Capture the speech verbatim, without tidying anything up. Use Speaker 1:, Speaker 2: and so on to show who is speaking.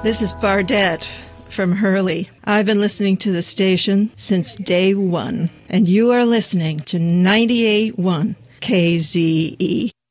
Speaker 1: This is Bardette from Hurley. I've been listening to the station since day one, and you are listening to ninety-eight point one K Z E.